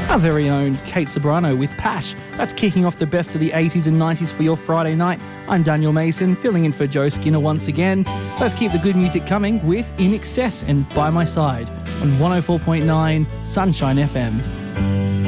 Our very own Kate Sobrano with Pash. That's kicking off the best of the 80s and 90s for your Friday night. I'm Daniel Mason, filling in for Joe Skinner once again. Let's keep the good music coming with In Excess and By My Side on 104.9 Sunshine FM.